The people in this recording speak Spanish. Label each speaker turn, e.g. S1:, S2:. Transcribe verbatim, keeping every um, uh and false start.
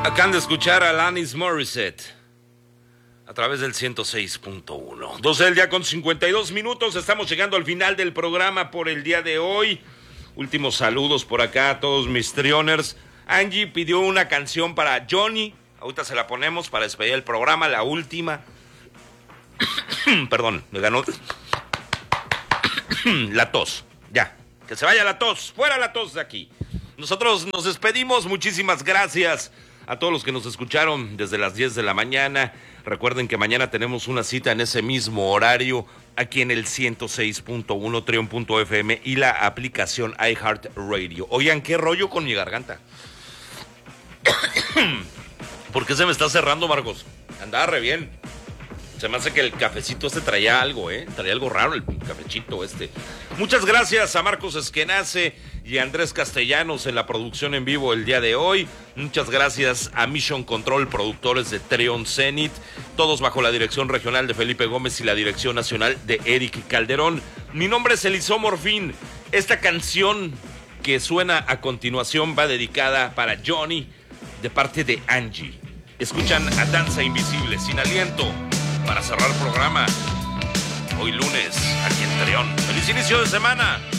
S1: Acaban de escuchar a Alanis Morissette a través del ciento seis punto uno. doce del día con cincuenta y dos minutos. Estamos llegando al final del programa por el día de hoy. Últimos saludos por acá a todos mis trioners. Angie pidió una canción para Johnny. Ahorita se la ponemos para despedir el programa, la última. Perdón, me ganó la tos. Ya, que se vaya la tos. Fuera la tos de aquí. Nosotros nos despedimos. Muchísimas gracias a todos los que nos escucharon desde las diez de la mañana. Recuerden que mañana tenemos una cita en ese mismo horario aquí en el ciento seis punto uno, trion punto f m y la aplicación iHeartRadio. Oigan, ¿qué rollo con mi garganta? ¿Por qué se me está cerrando, Marcos? Andaba re bien. Se me hace que el cafecito este traía algo, ¿eh? Traía algo raro el cafecito este. Muchas gracias a Marcos Esquenace y a Andrés Castellanos en la producción en vivo el día de hoy. Muchas gracias a Mission Control, productores de Treon Zenit. Todos bajo la dirección regional de Felipe Gómez y la dirección nacional de Eric Calderón. Mi nombre es Eliseo Morfín. Esta canción que suena a continuación va dedicada para Johnny de parte de Angie. Escuchan a Danza Invisible, Sin Aliento, para cerrar el programa hoy lunes aquí en Treon. ¡Feliz inicio de semana!